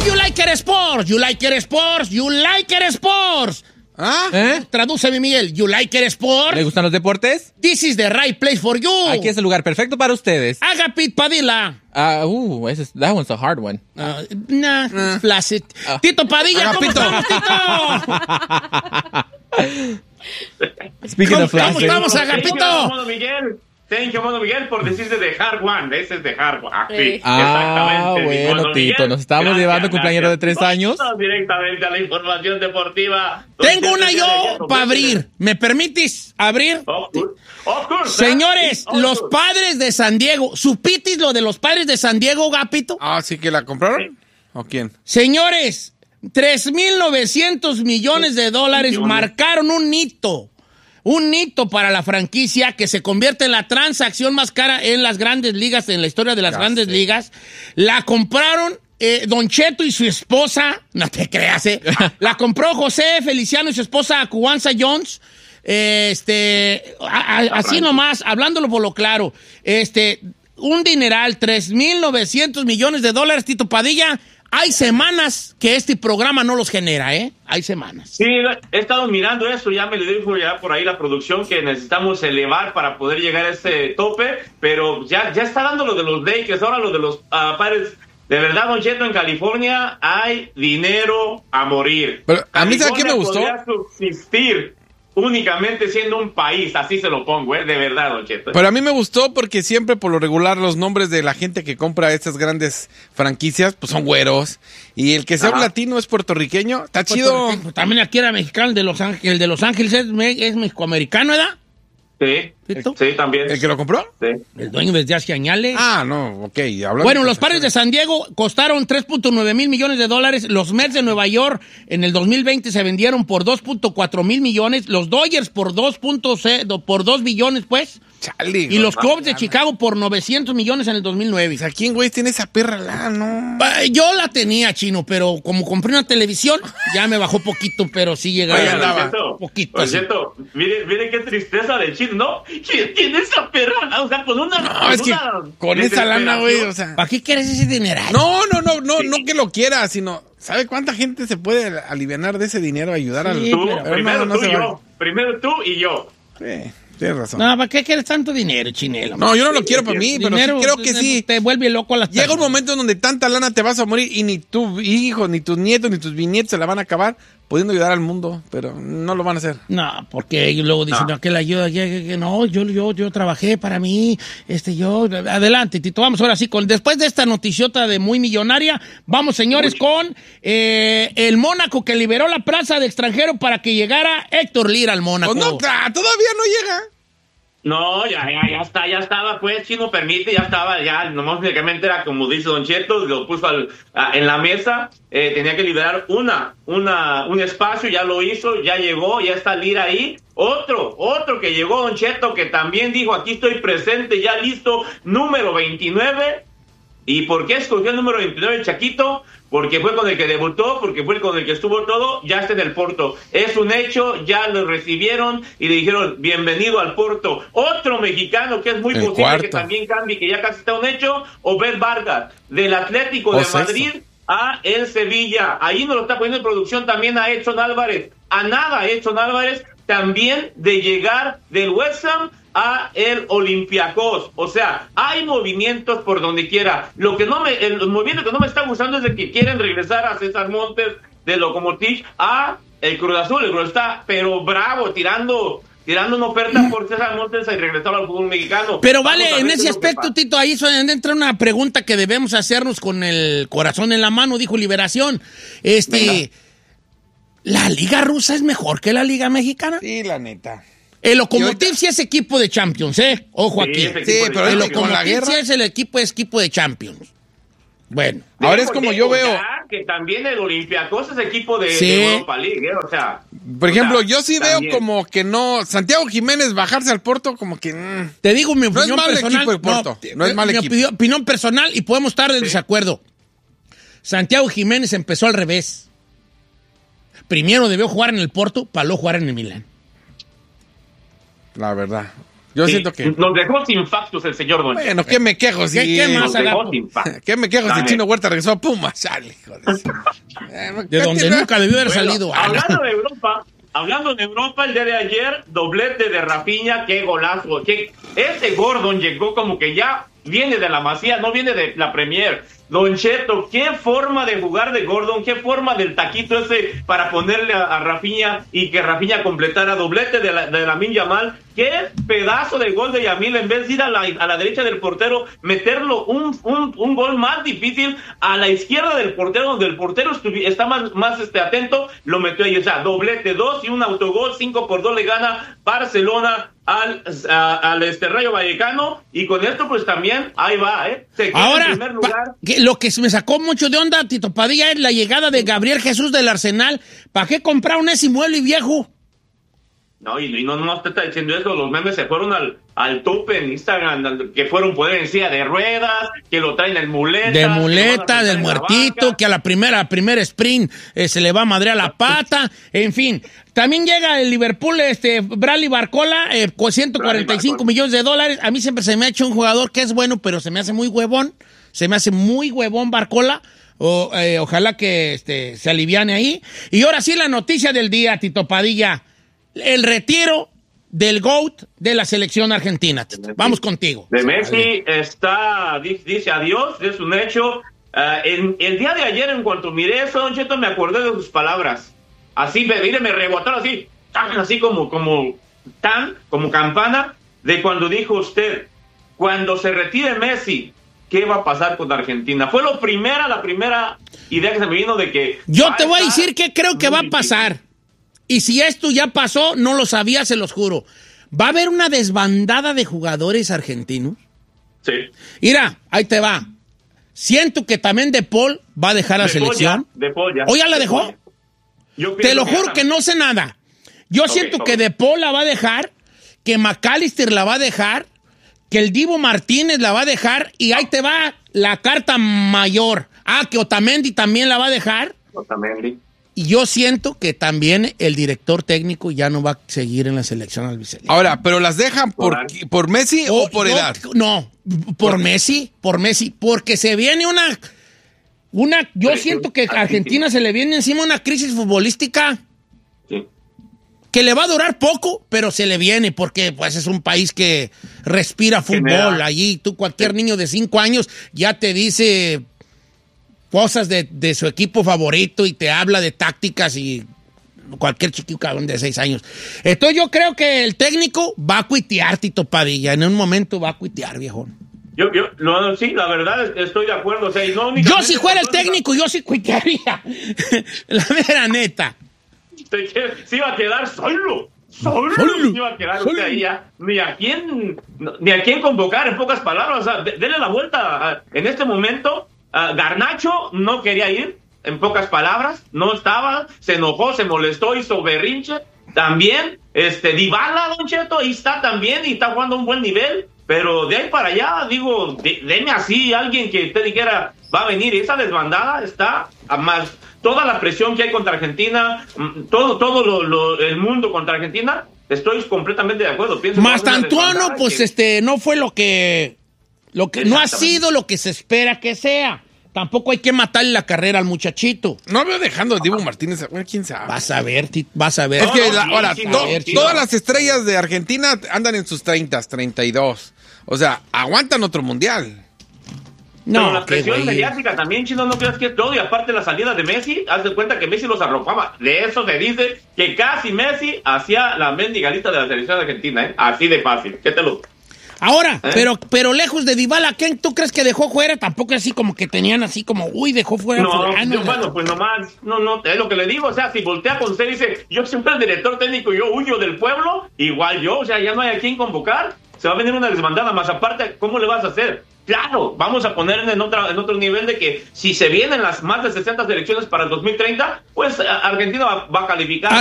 you like it sports, you like it sports, you like it sports. ¿Ah? Tradúceme, Miguel. You like it sports. ¿Le gustan los deportes? This is the right place for you. Aquí es el lugar perfecto para ustedes. Agapit Padilla. That one's a hard one. Flaccid. Tito Padilla, Agapito. ¿cómo estamos, Tito? Speaking of ¿Cómo flaccid. estamos, Agapito? Thank you, mono Miguel, por decirse de hard one. Ese es de hard one. Sí. Sí, exactamente. Mi Bueno, mono Tito, Miguel. nos estamos Gracias, llevando cumpleañero de 3 años. Vamos directamente a la información deportiva. Tengo una yo para abrir. ¿Me permites abrir? Of course. Señores, los Padres de San Diego. ¿Supitis lo de los Padres de San Diego, Gapito? Ah, ¿sí que la compraron? ¿O quién? Señores, 3,900 millones de dólares marcaron un hito. Un hito para la franquicia que se convierte en la transacción más cara en las grandes ligas, en la historia de las grandes ligas. La compraron Don Cheto y su esposa, no te creas, La compró José Feliciano y su esposa Cuanza Jones. Así nomás, hablándolo por lo claro. Un dineral, 3,900 millones de dólares, Tito Padilla. Hay semanas que este programa no los genera, ¿eh? Hay semanas. Sí, he estado mirando eso, ya me le dijo ya por ahí la producción que necesitamos elevar para poder llegar a ese tope, pero ya está dando lo de los Lakers, ahora lo de los Padres. De verdad, Don Cheto, en California hay dinero a morir. Pero a mí, ¿sabe qué me gustó? Podría subsistir únicamente siendo un país, así se lo pongo, de verdad, Don Cheto. Pero a mí me gustó porque siempre por lo regular los nombres de la gente que compra estas grandes franquicias pues son güeros. Y el que sea un latino es puertorriqueño. Está chido. También aquí era mexicano, el de Los Ángeles es mexicoamericano, ¿verdad? Sí, ¿Cierto? sí, también. ¿El que lo compró? Sí. El dueño desde hace añales. Ah, no, ok. Bueno, los Padres de San Diego costaron 3.9 mil millones de dólares. Los Mets de Nueva York en el 2020 se vendieron por 2.4 mil millones. Los Dodgers por 2 billones, pues. Chale, Y los Cubs de Chicago por 900 millones en el 2009. O sea, ¿quién, güey, tiene esa perra no? Yo la tenía, Chino, pero como compré una televisión, ya me bajó poquito, pero sí llegaba. Ahí andaba. Poquito. Por así. cierto, mire qué tristeza del Chino, ¿no? ¿Quién tiene esa perra? O sea, con una... No, es que con esa lana, güey, o sea... ¿Para qué quieres ese dinero? No que lo quiera, sino... ¿Sabe cuánta gente se puede alivianar de ese dinero, ayudar al... Tú, Pero primero no tú se y vale. yo. Primero tú y yo. Sí, tienes razón. No, ¿para qué quieres tanto dinero, Chinelo? No, yo no lo quiero para mí, pero sí creo que sí. Te vuelve loco a las Llega un personas. momento en donde tanta lana te vas a morir y ni tu hijo, ni tus nietos, ni tus bisnietos se la van a acabar pudiendo ayudar al mundo, pero no lo van a hacer. No, porque ellos luego dicen, no, que la ayuda, que no, yo trabajé para mí, adelante, Tito, vamos ahora sí, después de esta noticiota de muy millonaria, vamos, señores, con el Mónaco que liberó la plaza de extranjero para que llegara Héctor Lira al Mónaco. Pues no, todavía no llega. No, ya estaba, pues, Chino permite, ya estaba, ya, nomás únicamente era como dice Don Cheto, lo puso en la mesa, tenía que liberar un espacio, ya lo hizo, ya llegó, ya está Lira ahí. Otro que llegó, Don Cheto, que también dijo, aquí estoy presente, ya listo, número 29. ¿Y por qué escogió el número 29 el Chaquito? Porque fue con el que debutó, porque fue con el que estuvo todo, ya está en el Porto. Es un hecho, ya lo recibieron y le dijeron, bienvenido al Porto. Otro mexicano que es muy posible cuarto. que también cambie, que ya casi está un hecho, Obed Vargas, del Atlético de Madrid a el Sevilla. Ahí nos lo está poniendo en producción también a Edson Álvarez. A nada, Edson Álvarez, también de llegar del West Ham a el Olympiacos. O sea, hay movimientos por donde quiera. El movimiento que no me está gustando es de que quieren regresar a César Montes de Lokomotiv a el Cruz Azul. El Cruz está, pero bravo, tirando una oferta por César Montes y regresar al fútbol mexicano. Pero vale, en ese aspecto, Tito, ahí entra una pregunta que debemos hacernos con el corazón en la mano, dijo Liberación. ¿La liga rusa es mejor que la liga mexicana? Sí, la neta. El Lokomotiv sí es equipo de Champions, ¿eh? Ojo aquí. Sí, pero el con la Lokomotiv guerra... sí es el equipo de Champions. Bueno. Ahora es como yo veo... Que también el Olympiacos es equipo de Europa League, o sea... Por ejemplo, yo sí veo como que no... Santiago Jiménez bajarse al Porto como que... Te digo mi opinión no es mal personal. equipo el Porto. No es mal equipo. Mi opinión personal y podemos estar de desacuerdo. Santiago Jiménez empezó al revés. Primero debió jugar en el Porto para luego jugar en el Milán. La verdad. Yo Sí, siento que... Nos dejó sin factos el señor Don Cheto. Bueno, ¿qué me quejo si... ¿Qué más, Nos dejó Agapo? sin factos. ¿Qué me quejo si Dale. Chino Huerta regresó a Pumas? Chale, hijo de su- De donde nunca debió haber Bueno, salido. hablando de Europa, el día de ayer, doblete de Rafinha, qué golazo. Ese Gordon llegó como que ya viene de la Masía, no viene de la Premier. Don Cheto, qué forma de jugar de Gordon, qué forma del taquito ese para ponerle a Rafinha y que Rafinha completara doblete de Lamine Yamal. Qué pedazo de gol de Yamil, en vez de ir a la derecha del portero, meterlo un gol más difícil a la izquierda del portero, donde el portero está más atento, lo metió ahí. O sea, doblete, 2 y un autogol, 5-2 le gana Barcelona al Rayo Vallecano, y con esto pues también ahí va, se queda Ahora, en primer lugar. lo que me sacó mucho de onda, Tito Padilla, es la llegada de Gabriel Jesús del Arsenal. ¿Para qué compraron ese mueble viejo? No, y no te está diciendo eso, los memes se fueron al tope en Instagram, que fueron poder en silla de ruedas, que lo traen en muleta. De muleta, del muertito, que a la primera sprint se le va a madrear la pata, en fin. También llega el Liverpool, Bradley Barcola, con 145 millones de dólares. A mí siempre se me ha hecho un jugador que es bueno, pero se me hace muy huevón. Se me hace muy huevón Barcola. Ojalá que se aliviane ahí. Y ahora sí la noticia del día, Tito Padilla. El retiro del GOAT de la selección argentina. Vamos contigo. De Messi dice adiós, es un hecho. El día de ayer, en cuanto miré eso, Don Cheto, me acordé de sus palabras. Así, me rebotaron así como campana, de cuando dijo usted, cuando se retire Messi, ¿qué va a pasar con Argentina? Fue la primera idea que se me vino de que... Yo te voy a decir qué creo que va a pasar. Y si esto ya pasó, no lo sabía, se los juro. Va a haber una desbandada de jugadores argentinos. Sí. Mira, ahí te va. Siento que también De Paul va a dejar la selección. De Paul ya. ¿O ya la dejó? Te lo juro que no sé nada. Yo siento que De Paul la va a dejar, que McAllister la va a dejar, que el Dibu Martínez la va a dejar, y ahí te va la carta mayor. Que Otamendi también la va a dejar. Otamendi. Y yo siento que también el director técnico ya no va a seguir en la selección albiceleste. Ahora, ¿pero las dejan por Messi o por edad? No, por Messi, porque se viene yo siento que a Argentina se le viene encima una crisis futbolística. Sí. Que le va a durar poco, pero se le viene, porque pues es un país que respira fútbol. Allí cualquier niño de 5 años ya te dice cosas de su equipo favorito y te habla de tácticas, y cualquier chiquillo cabrón de 6 años. Entonces yo creo que el técnico va a cuitear, Tito Padilla. En un momento va a cuitear, viejón. Sí, la verdad estoy de acuerdo. O sea, y no yo si fuera el técnico, yo sí cuitearía. La mera neta. Se iba a quedar solo. Se iba a quedar usted ahí ya. Ni a quién convocar, en pocas palabras. O sea, dele la vuelta. En este momento, Garnacho no quería ir, en pocas palabras. No estaba, se enojó, se molestó, hizo berrinche. También, Dybala, Don Cheto, ahí está también y está jugando a un buen nivel. Pero de ahí para allá, digo, deme así alguien que usted dijera va a venir. Esa desbandada está a más. Toda la presión que hay contra Argentina, todo el mundo contra Argentina, estoy completamente de acuerdo. Mastantuano, pues no fue lo que no ha sido lo que se espera que sea. Tampoco hay que matarle la carrera al muchachito. No veo dejando a Dibu Martínez. Bueno, quién sabe. Vas a ver. Es que todas las estrellas de Argentina andan en sus 32. O sea, aguantan otro mundial. No, pero la presión mediática también, Chino, no creas que es todo. Y aparte la salida de Messi, haz de cuenta que Messi los arropaba. De eso se dice que casi Messi hacía la mendiga lista de la selección argentina, Así de fácil. ¿Qué te lo... Ahora, pero lejos de Dybala, ¿quién tú crees que dejó fuera? Tampoco así como que tenían así como, dejó fuera. Bueno, pues nomás, no, es lo que le digo. O sea, si voltea con usted y dice, yo siempre el director técnico, yo huyo del pueblo, igual yo, o sea, ya no hay a quién convocar. Se va a venir una desbandada, más aparte, ¿cómo le vas a hacer? Claro, vamos a poner en otro nivel de que si se vienen las más de 60 selecciones para el 2030, pues Argentina va a calificar.